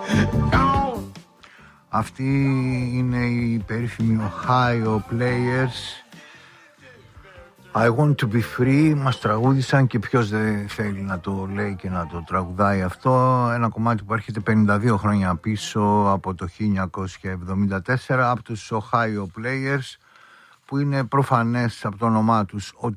Αυτή είναι η περίφημη Ohio Players. I want to be free. Μας τραγούδισαν και ποιος δεν θέλει να το λέει και να το τραγουδάει αυτό. Ένα κομμάτι που έρχεται 52 χρόνια πίσω από το 1974 από τους Ohio Players, που είναι προφανές από το όνομά τους